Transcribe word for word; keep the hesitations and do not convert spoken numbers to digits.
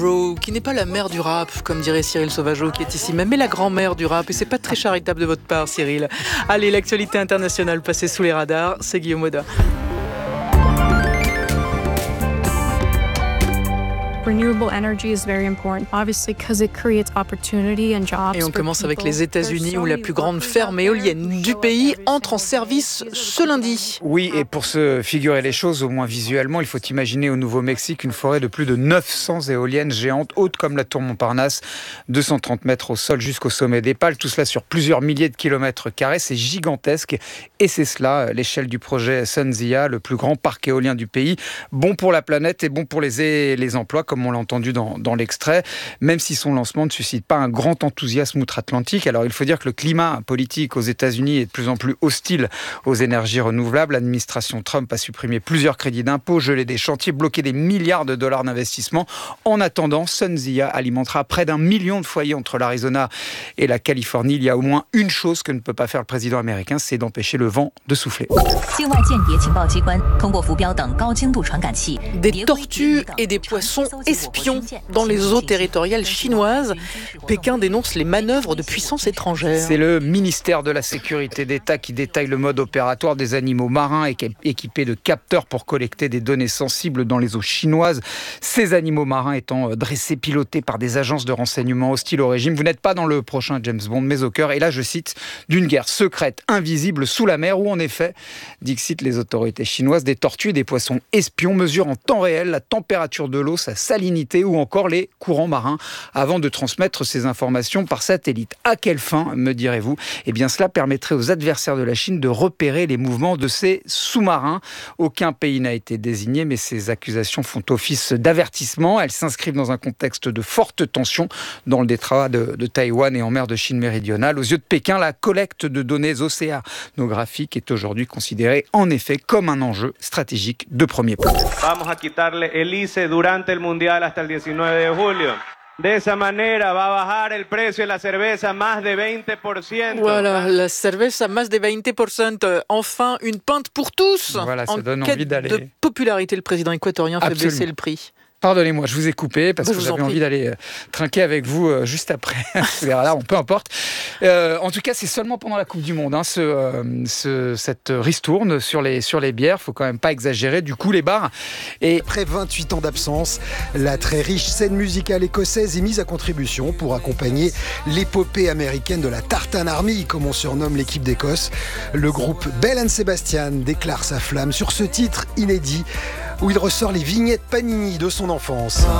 Qui n'est pas la mère du rap, comme dirait Cyril Sauvageau, qui est ici même, mais la grand-mère du rap. Et c'est pas très charitable de votre part, Cyril. Allez, l'actualité internationale passée sous les radars, c'est Guillaume Auda. Renewable energy is very important, obviously, because it creates opportunity and jobs. Et on commence avec les États-Unis, où la plus grande ferme éolienne du pays entre en service ce lundi. Oui, et pour se figurer les choses, au moins visuellement, il faut imaginer au Nouveau-Mexique une forêt de plus de neuf cents éoliennes géantes, hautes comme la tour Montparnasse, deux cent trente mètres au sol jusqu'au sommet des pales, tout cela sur plusieurs milliers de kilomètres carrés, c'est gigantesque. Et c'est cela, l'échelle du projet SunZia, le plus grand parc éolien du pays, bon pour la planète et bon pour les, les emplois, comme on l'a entendu dans, dans l'extrait, même si son lancement ne suscite pas un grand enthousiasme outre-Atlantique. Alors il faut dire que le climat politique aux États-Unis est de plus en plus hostile aux énergies renouvelables. L'administration Trump a supprimé plusieurs crédits d'impôt, gelé des chantiers, bloqué des milliards de dollars d'investissement. En attendant, SunZia alimentera près d'un million de foyers entre l'Arizona et la Californie. Il y a au moins une chose que ne peut pas faire le président américain, c'est d'empêcher le vent de souffler. Des tortues et des poissons espions dans les eaux territoriales chinoises. Pékin dénonce les manœuvres de puissances étrangères. C'est le ministère de la Sécurité d'État qui détaille le mode opératoire des animaux marins équipés de capteurs pour collecter des données sensibles dans les eaux chinoises. Ces animaux marins étant dressés, pilotés par des agences de renseignement hostiles au régime. Vous n'êtes pas dans le prochain James Bond, mais au cœur, et là je cite, d'une guerre secrète, invisible sous la mer, où en effet, dixit les autorités chinoises, des tortues et des poissons espions mesurent en temps réel la température de l'eau, sa salinité ou encore les courants marins avant de transmettre ces informations par satellite. À quelle fin, me direz-vous ? Eh bien, cela permettrait aux adversaires de la Chine de repérer les mouvements de ces sous-marins. Aucun pays n'a été désigné, mais ces accusations font office d'avertissement. Elles s'inscrivent dans un contexte de forte tension dans le détroit de, de Taïwan et en mer de Chine méridionale. Aux yeux de Pékin, la collecte de données océanographiques est aujourd'hui considérée en effet comme un enjeu stratégique de premier plan. Vamos a quitarle el I C E durante el Mundial hasta el diecinueve de julio. De esa manera va a bajar el precio de la cerveza más de veinte por ciento. Voilà, la cerveza más de veinte por ciento. Enfin, une pinte pour tous. Voilà, ça en donne quête envie d'aller. de popularité, le président équatorien fait Absolument. baisser le prix. Pardonnez-moi, je vous ai coupé parce Je que vous en j'avais prie. envie d'aller euh, trinquer avec vous euh, juste après. Sous les radars, bon, peu importe. Euh, en tout cas, c'est seulement pendant la Coupe du Monde, hein, ce, euh, ce, cette ristourne sur les, sur les bières. Il ne faut quand même pas exagérer. Du coup, les bars. Et Après vingt-huit ans d'absence, la très riche scène musicale écossaise est mise à contribution pour accompagner l'épopée américaine de la Tartan Army, comme on surnomme l'équipe d'Écosse. Le groupe Bell and Sebastian déclare sa flamme sur ce titre inédit où il ressort les vignettes Panini de son enfance.